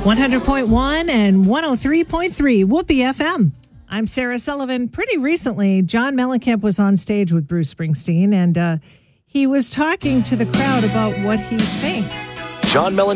100.1 and 103.3 Whoopee FM. I'm Sarah Sullivan. Pretty recently, John Mellencamp was on stage with Bruce Springsteen, and he was talking to the crowd about what he thinks. John Mellencamp.